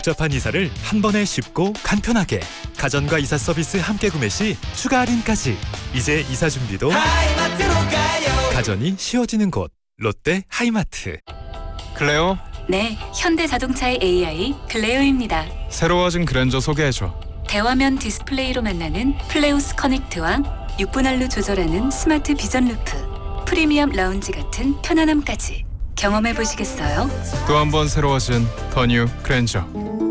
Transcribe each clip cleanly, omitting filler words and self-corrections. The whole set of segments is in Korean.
복잡한 이사를 한 번에 쉽고 간편하게. 가전과 이사 서비스 함께 구매 시 추가 할인까지. 이제 이사 준비도 하이마트로 가요. 가전이 쉬워지는 곳. 롯데 하이마트. 클레오? 네, 현대자동차의 AI 클레오입니다. 새로워진 그랜저 소개해줘. 대화면 디스플레이로 만나는 플레우스 커넥트와 6분할로 조절하는 스마트 비전 루프, 프리미엄 라운지 같은 편안함까지 경험해보시겠어요? 또 한 번 새로워진 더 뉴 그랜저.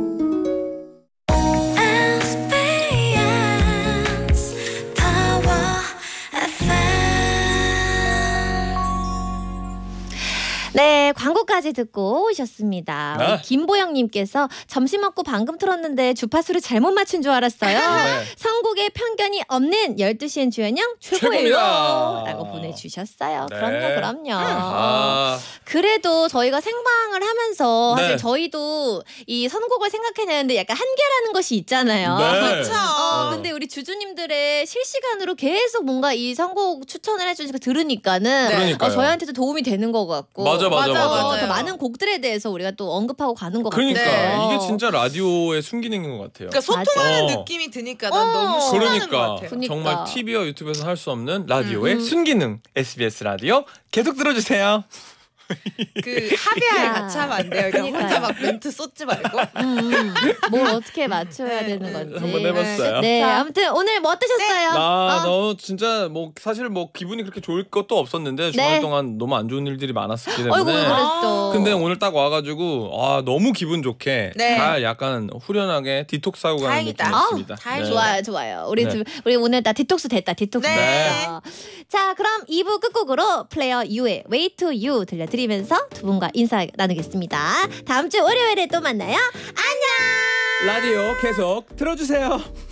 네, 광고까지 듣고 오셨습니다. 김보영님께서 점심 먹고 방금 틀었는데 주파수를 잘못 맞춘 줄 알았어요. 네. 선곡에 편견이 없는 12시엔 주현영 최고예요. 라고 보내주셨어요. 네. 그럼요. 그래도 저희가 생방을 하면서 네. 사실 저희도 이 선곡을 생각해내는데 약간 한계라는 것이 있잖아요. 네. 그렇죠. 근데 우리 주주님들의 실시간으로 계속 뭔가 이 선곡 추천을 해주시고 들으니까는 그러니까요. 저희한테도 도움이 되는 것 같고 맞아. 더 많은 곡들에 대해서 우리가 또 언급하고 가는 것 그러니까 같아요. 이게 진짜 라디오의 순기능인 것 같아요. 그러니까 소통하는 맞아. 느낌이 드니까 난 너무 신나는 것 그러니까 같아요. 정말 TV와 유튜브에서 할 수 없는 라디오의 순기능. SBS 라디오 계속 들어주세요. 그 합의하에 같이 하면 안 돼요. 그냥 혼자 막 멘트 쏟지 말고. 뭘 어떻게 맞춰야 되는 건지. 한번 해봤어요. 네, 아무튼 오늘 뭐 어떠셨어요? 너 진짜 뭐 사실 뭐 기분이 그렇게 좋을 것도 없었는데 주말 동안 너무 안 좋은 일들이 많았었기 때문에. 어이구 그랬어. 근데 오늘 딱 와가지고 너무 기분 좋게 잘 약간 후련하게 디톡스하고 가는 느낌이었습니다. 좋아요. 우리 오늘 다 디톡스 됐다. 됐어. 자, 그럼 2부 끝곡으로 플레이어 U의 Way to You 들려드리면서 두 분과 인사 나누겠습니다. 다음 주 월요일에 또 만나요. 안녕. 라디오 계속 틀어주세요.